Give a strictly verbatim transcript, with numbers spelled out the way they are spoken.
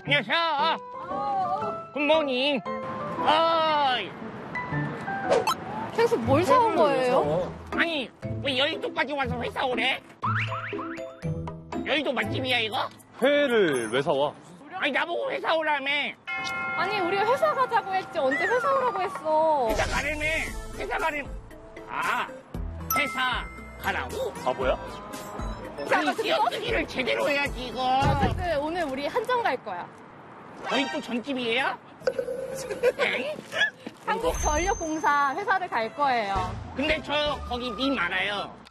안녕하세요. 굿모닝. 어이. 그래서 뭘 사온 거예요? 아니, 왜 여의도까지 와서 회사 오래? 여의도 맛집이야, 이거? 회를 왜 사와? 아니, 나보고 회사 오라며. 아니, 우리가 회사 가자고 했지. 언제 회사 오라고 했어? 회사 가려며. 회사 가려며. 아, 회사 가라고? 바보야? 아니, 띄어쓰기를 제대로 해야지, 이거. 어쨌든 오늘 우리 한정 갈 거야. 저희 또 전집이에요? 엥? 한국전력공사 회사를 갈 거예요. 근데 저 거기 님 알아요.